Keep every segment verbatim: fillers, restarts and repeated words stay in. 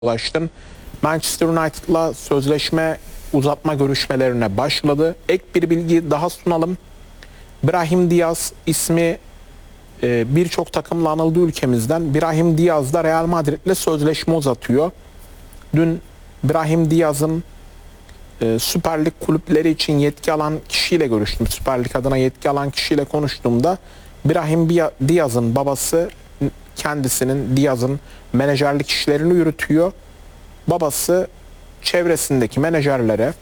ulaştım. Manchester United'la sözleşme uzatma görüşmelerine başladı. Ek bir bilgi daha sunalım. Brahim Diaz ismi e, birçok takımla anıldı ülkemizden. Brahim Diaz da Real Madrid'le sözleşme uzatıyor. Dün Brahim Diaz'ın e, Süper Lig kulüpleri için yetki alan kişiyle görüştüm. Süper Lig adına yetki alan kişiyle konuştuğumda Brahim Diaz'ın babası kendisinin, Diaz'ın menajerlik işlerini yürütüyor. Babası çevresindeki menajerlere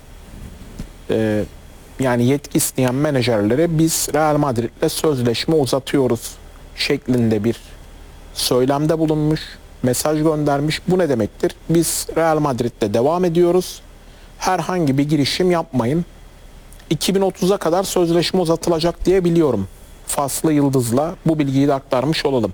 e, yani yetki isteyen menajerlere biz Real Madrid'le sözleşme uzatıyoruz şeklinde bir söylemde bulunmuş, mesaj göndermiş. Bu ne demektir? Biz Real Madrid'de devam ediyoruz. Herhangi bir girişim yapmayın. iki bin otuza kadar sözleşme uzatılacak diye biliyorum. Faslı Yıldız'la bu bilgiyi de aktarmış olalım.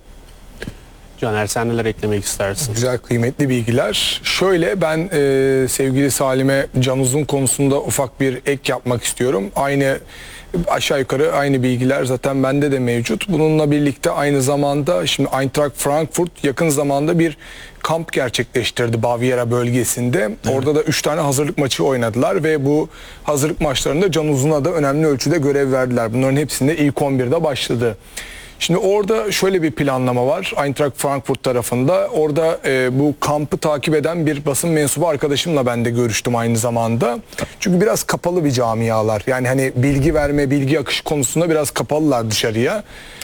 Caner, sen neler eklemek istersin? Güzel, kıymetli bilgiler. Şöyle, ben e, sevgili Salim'e Can Uzun konusunda ufak bir ek yapmak istiyorum. Aynı aşağı yukarı aynı bilgiler zaten bende de mevcut. Bununla birlikte aynı zamanda şimdi Eintracht Frankfurt yakın zamanda bir kamp gerçekleştirdi Bavyera bölgesinde. Evet. Orada da üç tane hazırlık maçı oynadılar ve bu hazırlık maçlarında Can Uzun'a da önemli ölçüde görev verdiler. Bunların hepsinde ilk on birde başladı. Şimdi orada şöyle bir planlama var Eintracht Frankfurt tarafında. Orada e, bu kampı takip eden bir basın mensubu arkadaşımla ben de görüştüm aynı zamanda. Çünkü biraz kapalı bir camialar. Yani hani bilgi verme, bilgi akışı konusunda biraz kapalılar dışarıya.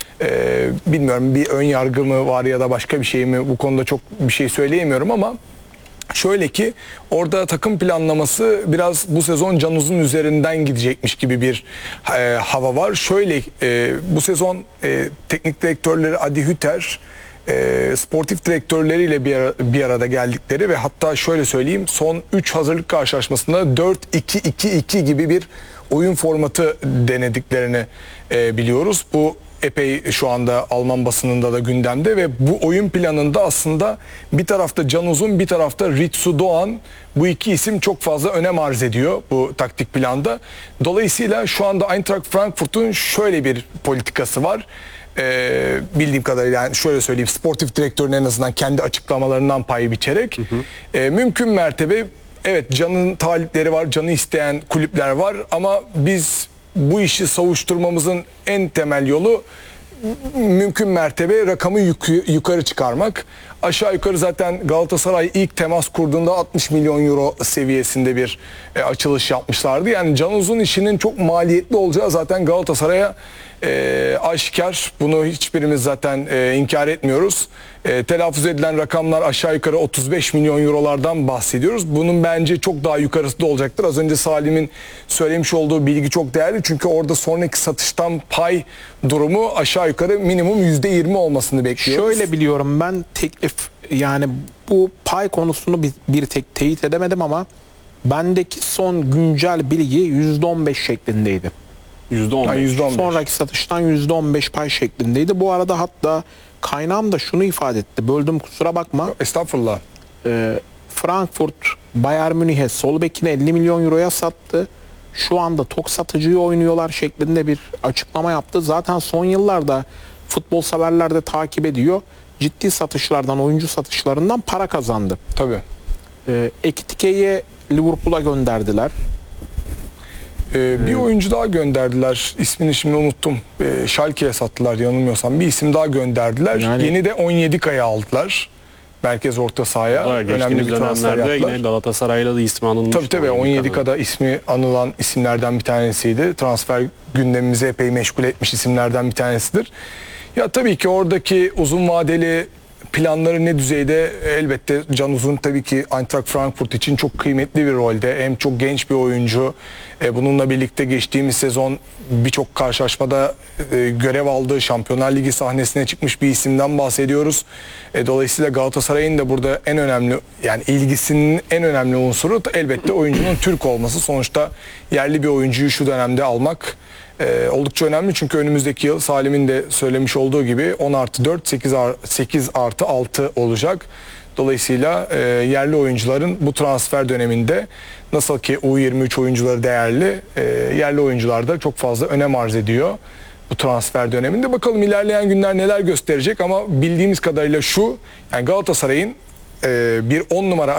E, bilmiyorum, bir ön yargı mı var ya da başka bir şey mi, bu konuda çok bir şey söyleyemiyorum ama şöyle ki orada takım planlaması biraz bu sezon Can Uzun üzerinden gidecekmiş gibi bir e, hava var. Şöyle e, bu sezon e, teknik direktörleri Adi Hütter e, sportif direktörleriyle bir, ara, bir arada geldikleri ve hatta şöyle söyleyeyim, son üç hazırlık karşılaşmasında dört iki iki iki gibi bir oyun formatı denediklerini e, biliyoruz. Bu epey şu anda Alman basınında da gündemde ve bu oyun planında aslında bir tarafta Can Uzun, bir tarafta Ritsu Doğan, bu iki isim çok fazla önem arz ediyor bu taktik planda. Dolayısıyla şu anda Eintracht Frankfurt'un şöyle bir politikası var. Ee, bildiğim kadarıyla, yani şöyle söyleyeyim, sportif direktörün en azından kendi açıklamalarından pay biçerek hı hı. E, mümkün mertebe evet, Can'ın talipleri var, Can'ı isteyen kulüpler var ama biz bu işi savuşturmamızın en temel yolu mümkün mertebe rakamı yuk yukarı çıkarmak. Aşağı yukarı zaten Galatasaray ilk temas kurduğunda altmış milyon euro seviyesinde bir e, açılış yapmışlardı. Yani Can Uzun işinin çok maliyetli olacağı zaten Galatasaray'a e, aşikar. Bunu hiçbirimiz zaten e, inkar etmiyoruz. E, telaffuz edilen rakamlar aşağı yukarı otuz beş milyon eurolardan bahsediyoruz. Bunun bence çok daha yukarısı da olacaktır. Az önce Salim'in söylemiş olduğu bilgi çok değerli. Çünkü orada sonraki satıştan pay durumu aşağı yukarı minimum yüzde yirmi olmasını bekliyoruz. Şöyle biliyorum ben, teklif, yani bu pay konusunu bir, bir tek teyit edemedim ama bendeki son güncel bilgi yüzde on beş şeklindeydi. yüzde on beş. Yani yüzde on beş. Sonraki satıştan yüzde on beş pay şeklindeydi. Bu arada hatta kaynağım da şunu ifade etti. Böldüm, kusura bakma. Estağfurullah. Ee, Frankfurt Bayern Münih'e sol bekini elli milyon euroya sattı. Şu anda tok satıcıyı oynuyorlar şeklinde bir açıklama yaptı. Zaten son yıllarda futbol severler de takip ediyor. Ciddi satışlardan, oyuncu satışlarından para kazandı. Tabii. Ee, Ekitike'yi Liverpool'a gönderdiler. Ee, bir oyuncu daha gönderdiler. İsmini şimdi unuttum. Ee, Schalke'ye sattılar yanılmıyorsam. Bir isim daha gönderdiler. Yani, yeni de Onyedika'yı aldılar. Merkez orta sahaya. Daha önemli bir transfer yaptılar. Yine Galatasaray'la da ismi anılmış. Tabii tabii. Onyedika'da ismi anılan isimlerden bir tanesiydi. Transfer gündemimizi epey meşgul etmiş isimlerden bir tanesidir. Ya tabii ki oradaki uzun vadeli planları ne düzeyde, elbette Can Uzun tabii ki Eintracht Frankfurt için çok kıymetli bir rolde. Hem çok genç bir oyuncu. Bununla birlikte geçtiğimiz sezon birçok karşılaşmada görev aldığı, Şampiyonlar Ligi sahnesine çıkmış bir isimden bahsediyoruz. Dolayısıyla Galatasaray'ın da burada en önemli, yani ilgisinin en önemli unsuru elbette oyuncunun Türk olması. Sonuçta yerli bir oyuncuyu şu dönemde almak Ee, oldukça önemli, çünkü önümüzdeki yıl Salim'in de söylemiş olduğu gibi on artı dört, sekiz artı altı olacak. Dolayısıyla e, yerli oyuncuların bu transfer döneminde, nasıl ki U yirmi üç oyuncuları değerli, e, yerli oyuncular da çok fazla önem arz ediyor bu transfer döneminde. Bakalım ilerleyen günler neler gösterecek ama bildiğimiz kadarıyla şu, yani Galatasaray'ın e, bir on numara